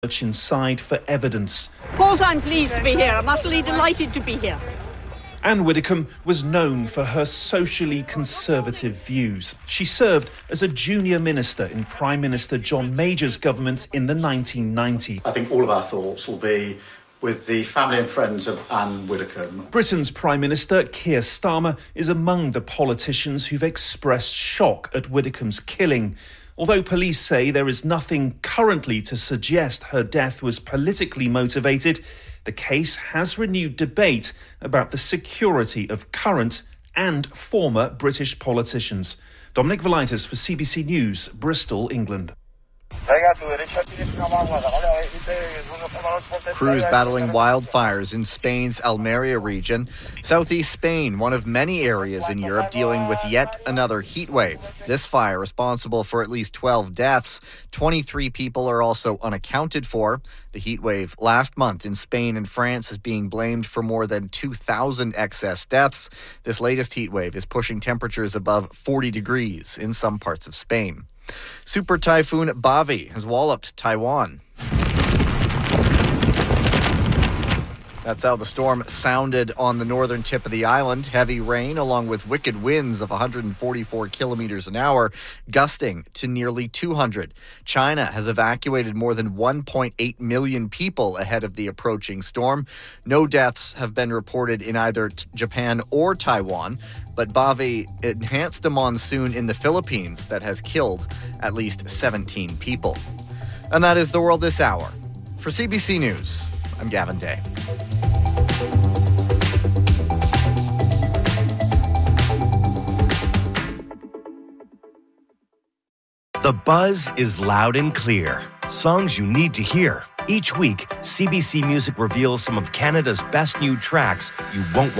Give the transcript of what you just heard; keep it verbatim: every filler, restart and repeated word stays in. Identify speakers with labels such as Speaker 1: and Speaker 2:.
Speaker 1: inside for evidence.
Speaker 2: Of course I'm pleased to be here. I'm utterly delighted to be here.
Speaker 1: Anne Widdecombe was known for her socially conservative views. She served as a junior minister in Prime Minister John Major's government in the nineteen nineties.
Speaker 3: I think all of our thoughts will be with the family and friends of Anne Widdecombe.
Speaker 1: Britain's Prime Minister, Keir Starmer, is among the politicians who've expressed shock at Widdecombe's killing. Although police say there is nothing currently to suggest her death was politically motivated, the case has renewed debate about the security of current and former British politicians. Dominic Velitis for C B C News, Bristol, England.
Speaker 4: Crews battling wildfires in Spain's Almeria region. Southeast Spain, one of many areas in Europe dealing with yet another heat wave. This fire responsible for at least twelve deaths. twenty-three people are also unaccounted for. The heat wave last month in Spain and France is being blamed for more than two thousand excess deaths. This latest heat wave is pushing temperatures above forty degrees in some parts of Spain. Super Typhoon Bavi has walloped Taiwan. That's how the storm sounded on the northern tip of the island. Heavy rain along with wicked winds of one hundred forty-four kilometers an hour, gusting to nearly two hundred. China has evacuated more than one point eight million people ahead of the approaching storm. No deaths have been reported in either t- Japan or Taiwan, but Bavi enhanced a monsoon in the Philippines that has killed at least seventeen people. And that is the world this hour. For C B C News, I'm Gavin Day.
Speaker 5: The buzz is loud and clear. Songs you need to hear. Each week, C B C Music reveals some of Canada's best new tracks you won't want